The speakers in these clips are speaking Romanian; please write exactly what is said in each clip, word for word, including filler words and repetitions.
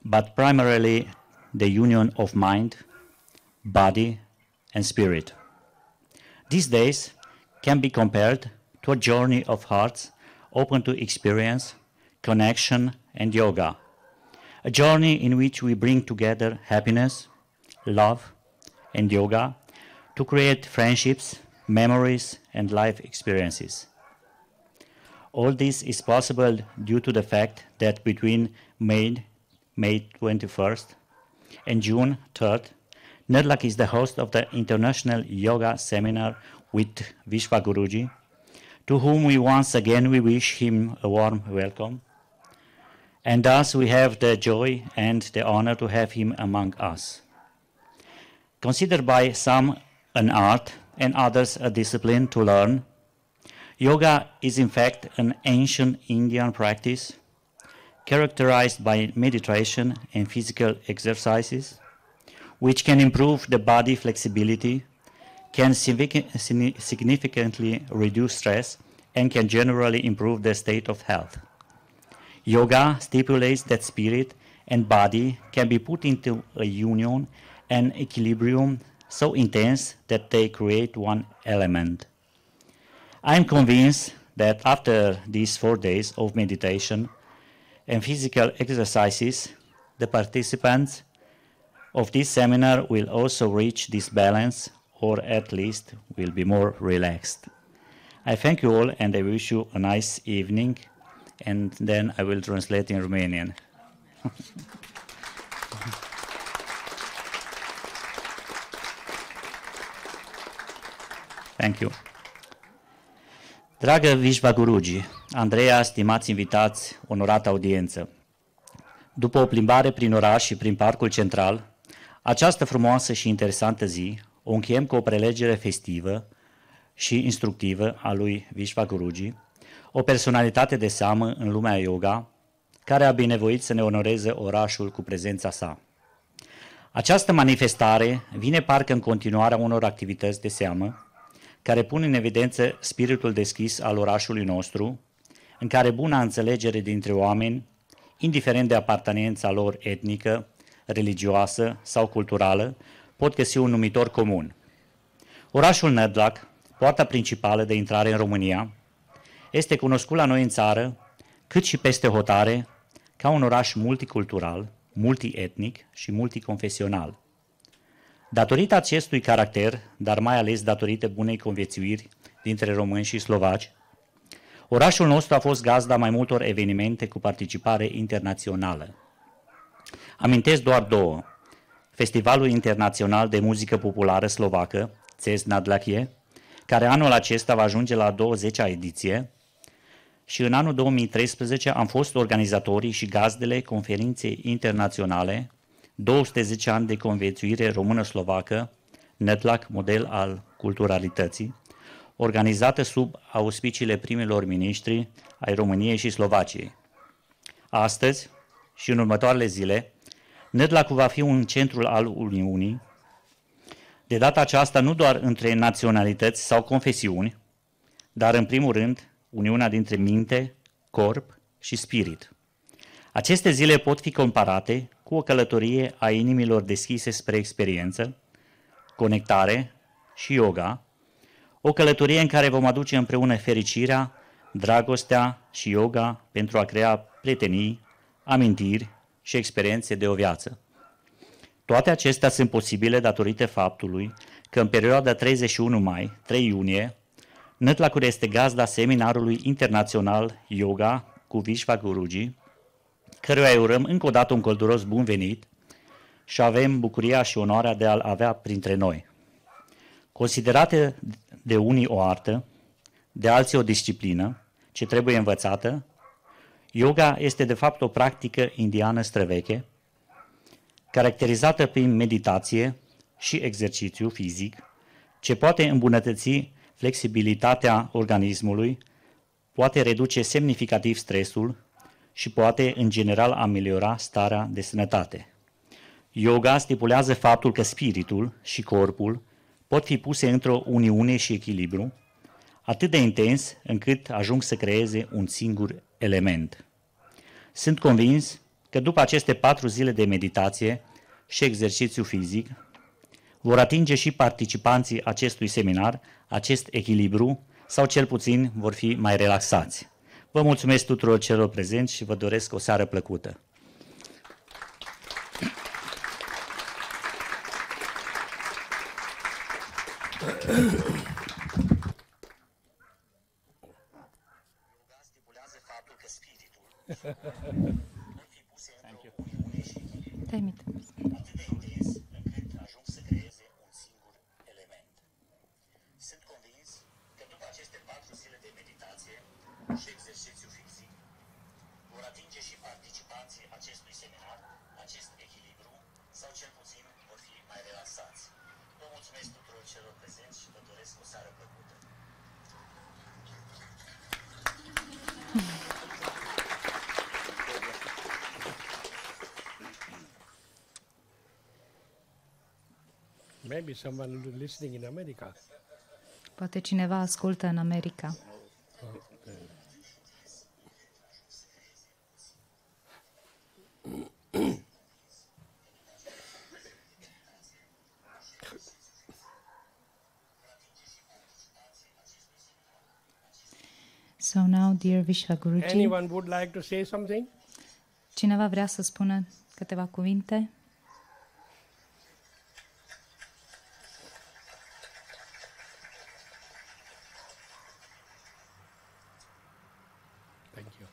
but primarily the union of mind, body, and spirit. These days can be compared to a journey of hearts open to experience, connection, and yoga. A journey in which we bring together happiness, love, and yoga to create friendships, memories, and life experiences. All this is possible due to the fact that between May, May twenty-first and June third, NEDLAC is the host of the International Yoga Seminar with Vishva Guruji, to whom we once again we wish him a warm welcome. And thus we have the joy and the honor to have him among us. Considered by some an art and others a discipline to learn, yoga is in fact an ancient Indian practice characterized by meditation and physical exercises, which can improve the body flexibility, can significantly reduce stress, and can generally improve the state of health. Yoga stipulates that spirit and body can be put into a union and equilibrium so intense that they create one element. I am convinced that after these four days of meditation and physical exercises, the participants of this seminar will also reach this balance, or at least will be more relaxed. I thank you all and I wish you a nice evening, and then I will translate in Romanian. Thank you. Dragă Vishva Guruji, Andreea, stimați invitați, onorată audiență, după o plimbare prin oraș și prin parcul central, această frumoasă și interesantă zi o încheiem cu o prelegere festivă și instructivă a lui Vishva Guruji, o personalitate de seamă în lumea yoga, care a binevoit să ne onoreze orașul cu prezența sa. Această manifestare vine parcă în continuarea unor activități de seamă, care pun în evidență spiritul deschis al orașului nostru, în care buna înțelegere dintre oameni, indiferent de apartenența lor etnică, religioasă sau culturală, pot găsi un numitor comun. Orașul NEDLAC, poarta principală de intrare în România, este cunoscut la noi în țară, cât și peste hotare, ca un oraș multicultural, multietnic și multiconfesional. Datorită acestui caracter, dar mai ales datorită bunei conviețuiri dintre români și slovaci, orașul nostru a fost gazda mai multor evenimente cu participare internațională. Amintesc doar două: Festivalul Internațional de Muzică Populară Slovacă, C E S Nadlachie, care anul acesta va ajunge la a douăzecea ediție, și în anul două mii treisprezece am fost organizatorii și gazdele conferinței internaționale două sute zece ani de conviețuire română-slovacă, NEDLAC, model al culturalității, organizată sub auspiciile primilor miniștri ai României și Slovaciei. Astăzi și în următoarele zile, NEDLAC va fi un centru al Uniunii, de data aceasta nu doar între naționalități sau confesiuni, dar în primul rând uniunea dintre minte, corp și spirit. Aceste zile pot fi comparate cu o călătorie a inimilor deschise spre experiență, conectare și yoga, o călătorie în care vom aduce împreună fericirea, dragostea și yoga pentru a crea prietenii, amintiri și experiențe de o viață. Toate acestea sunt posibile datorită faptului că în perioada treizeci și unu mai - trei iunie, NEDLAC-ul este gazda seminarului internațional Yoga cu Vishva Guruji, căruia îi urăm încă o dată un călduros bun venit și avem bucuria și onoarea de a-l avea printre noi. Considerată de unii o artă, de alții o disciplină ce trebuie învățată, yoga este de fapt o practică indiană străveche, caracterizată prin meditație și exercițiu fizic, ce poate îmbunătăți flexibilitatea organismului, poate reduce semnificativ stresul și poate, în general, ameliora starea de sănătate. Yoga stipulează faptul că spiritul și corpul pot fi puse într-o uniune și echilibru, atât de intens încât ajung să creeze un singur element. Sunt convins că că după aceste patru zile de meditație și exercițiu fizic, vor atinge și participanții acestui seminar acest echilibru sau cel puțin vor fi mai relaxați. Vă mulțumesc tuturor celor prezenți și vă doresc o seară plăcută. Permite. Atât de intens încât ajung să creeze un singur element. Sunt convins că după aceste patru zile de meditație și exercițiu fizic, vor atinge și participanții acestui seminar acest echilibru sau cel puțin vor fi mai relaxați. Vă mulțumesc tuturor celor prezenți și vă doresc o seară plăcută. Maybe someone listening in America. Poate cineva ascultă în America. So now, dear Vishwaguruji, Anyone would like to say something? cineva vrea să spună câteva cuvinte? Thank you.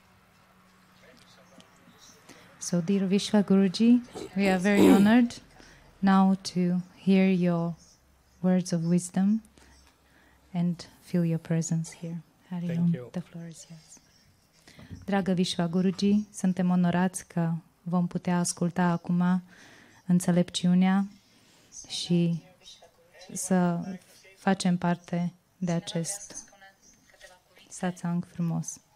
So, dear Vishwaguruji, we are very honored now to hear your words of wisdom and feel your presence here. Hari Thank Om, you. the floor is yours. Dragă Vishwaguruji, suntem onorați că vom putea asculta acum înțelepciunea și să facem parte de acest satsang frumos.